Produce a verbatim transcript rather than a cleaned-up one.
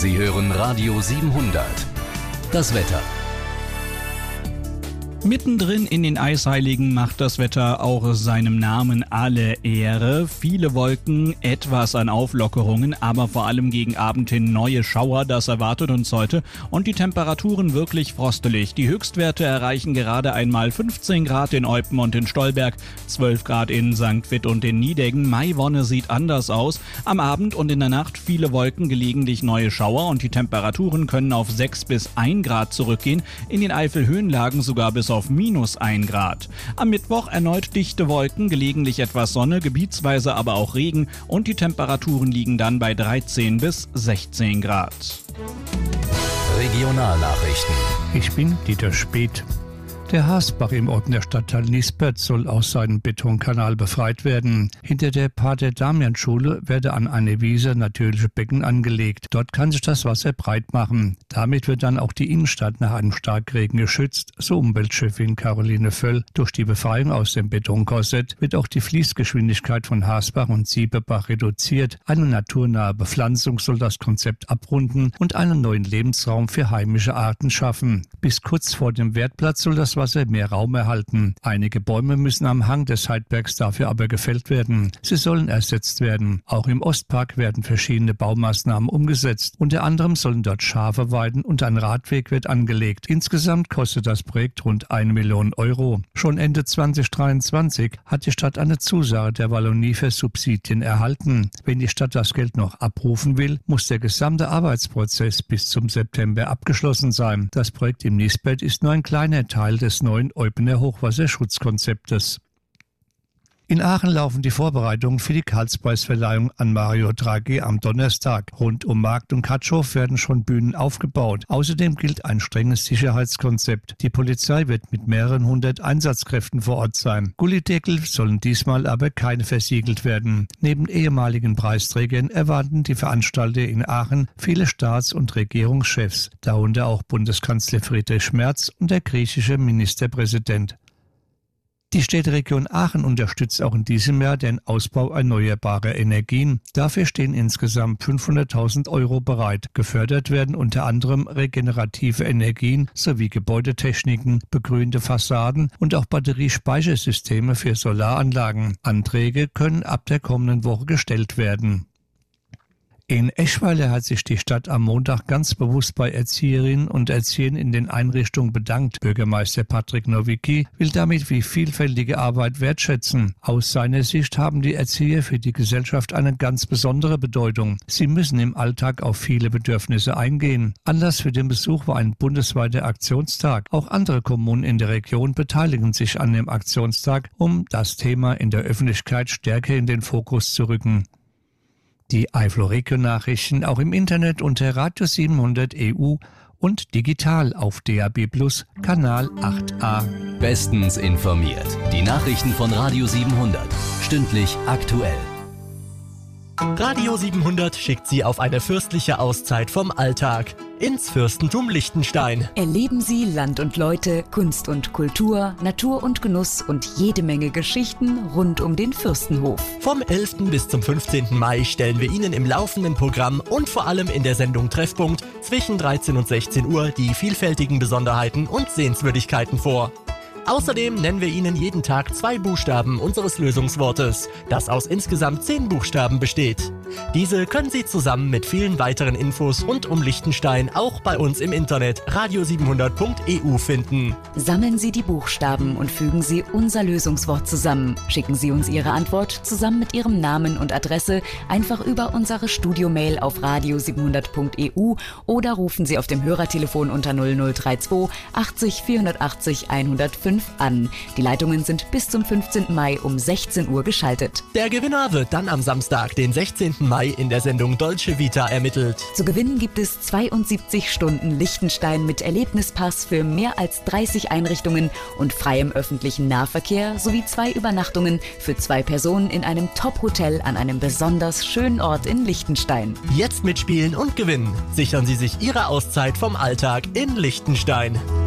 Sie hören Radio siebenhundert. Das Wetter. Mittendrin in den Eisheiligen macht das Wetter auch seinem Namen alle Ehre. Viele Wolken, etwas an Auflockerungen, aber vor allem gegen Abend hin neue Schauer, das erwartet uns heute. Und die Temperaturen wirklich frostelig. Die Höchstwerte erreichen gerade einmal fünfzehn Grad in Eupen und in Stolberg, zwölf Grad in Sankt Vith und in Nideggen. Maiwonne sieht anders aus. Am Abend und in der Nacht viele Wolken, gelegentlich neue Schauer und die Temperaturen können auf sechs bis ein Grad zurückgehen. In den Eifelhöhenlagen sogar bis auf minus ein Grad. Am Mittwoch erneut dichte Wolken, gelegentlich etwas Sonne, gebietsweise aber auch Regen und die Temperaturen liegen dann bei dreizehn bis sechzehn Grad. Regionalnachrichten. Ich bin Dieter Speth. Der Haasbach im Ortner Stadtteil Nispert soll aus seinem Betonkanal befreit werden. Hinter der Pater-Damian-Schule werde an eine Wiese natürliche Becken angelegt. Dort kann sich das Wasser breit machen. Damit wird dann auch die Innenstadt nach einem Starkregen geschützt, so Umweltchefin Caroline Völl. Durch die Befreiung aus dem Betonkorsett wird auch die Fließgeschwindigkeit von Haasbach und Siebebach reduziert. Eine naturnahe Bepflanzung soll das Konzept abrunden und einen neuen Lebensraum für heimische Arten schaffen. Bis kurz vor dem Wertplatz soll das Wasser mehr Raum erhalten. Einige Bäume müssen am Hang des Heidbergs dafür aber gefällt werden. Sie sollen ersetzt werden. Auch im Ostpark werden verschiedene Baumaßnahmen umgesetzt. Unter anderem sollen dort Schafe weiden und ein Radweg wird angelegt. Insgesamt kostet das Projekt rund eine Million Euro. Schon Ende zwanzig dreiundzwanzig hat die Stadt eine Zusage der Wallonie für Subsidien erhalten. Wenn die Stadt das Geld noch abrufen will, muss der gesamte Arbeitsprozess bis zum September abgeschlossen sein. Das Projekt im Nispert ist nur ein kleiner Teil des neuen Eupener Hochwasserschutzkonzeptes. In Aachen laufen die Vorbereitungen für die Karlspreisverleihung an Mario Draghi am Donnerstag. Rund um Markt und Katschow werden schon Bühnen aufgebaut. Außerdem gilt ein strenges Sicherheitskonzept. Die Polizei wird mit mehreren hundert Einsatzkräften vor Ort sein. Gullideckel sollen diesmal aber keine versiegelt werden. Neben ehemaligen Preisträgern erwarten die Veranstalter in Aachen viele Staats- und Regierungschefs, darunter auch Bundeskanzler Friedrich Merz und der griechische Ministerpräsident. Die Städteregion Aachen unterstützt auch in diesem Jahr den Ausbau erneuerbarer Energien. Dafür stehen insgesamt fünfhunderttausend Euro bereit. Gefördert werden unter anderem regenerative Energien sowie Gebäudetechniken, begrünte Fassaden und auch Batteriespeichersysteme für Solaranlagen. Anträge können ab der kommenden Woche gestellt werden. In Eschweiler hat sich die Stadt am Montag ganz bewusst bei Erzieherinnen und Erziehern in den Einrichtungen bedankt. Bürgermeister Patrick Nowicki will damit die vielfältige Arbeit wertschätzen. Aus seiner Sicht haben die Erzieher für die Gesellschaft eine ganz besondere Bedeutung. Sie müssen im Alltag auf viele Bedürfnisse eingehen. Anlass für den Besuch war ein bundesweiter Aktionstag. Auch andere Kommunen in der Region beteiligen sich an dem Aktionstag, um das Thema in der Öffentlichkeit stärker in den Fokus zu rücken. Die Eifel-Region-Nachrichten auch im Internet unter Radio siebenhundert E U und digital auf D A B Plus, Kanal acht a. Bestens informiert. Die Nachrichten von Radio siebenhundert. Stündlich aktuell. Radio siebenhundert schickt Sie auf eine fürstliche Auszeit vom Alltag ins Fürstentum Liechtenstein. Erleben Sie Land und Leute, Kunst und Kultur, Natur und Genuss und jede Menge Geschichten rund um den Fürstenhof. Vom elften bis zum fünfzehnten Mai stellen wir Ihnen im laufenden Programm und vor allem in der Sendung Treffpunkt zwischen dreizehn und sechzehn Uhr die vielfältigen Besonderheiten und Sehenswürdigkeiten vor. Außerdem nennen wir Ihnen jeden Tag zwei Buchstaben unseres Lösungswortes, das aus insgesamt zehn Buchstaben besteht. Diese können Sie zusammen mit vielen weiteren Infos rund um Liechtenstein auch bei uns im Internet radio siebenhundert punkt e u finden. Sammeln Sie die Buchstaben und fügen Sie unser Lösungswort zusammen. Schicken Sie uns Ihre Antwort zusammen mit Ihrem Namen und Adresse einfach über unsere Studiomail auf radio siebenhundert punkt e u oder rufen Sie auf dem Hörertelefon unter null null drei zwei achtzig vierhundertachtzig hundertfünf an. Die Leitungen sind bis zum fünfzehnten Mai um sechzehn Uhr geschaltet. Der Gewinner wird dann am Samstag, den sechzehnten Mai, in der Sendung Dolce Vita ermittelt. Zu gewinnen gibt es zweiundsiebzig Stunden Liechtenstein mit Erlebnispass für mehr als dreißig Einrichtungen und freiem öffentlichen Nahverkehr sowie zwei Übernachtungen für zwei Personen in einem Top-Hotel an einem besonders schönen Ort in Liechtenstein. Jetzt mitspielen und gewinnen. Sichern Sie sich Ihre Auszeit vom Alltag in Liechtenstein.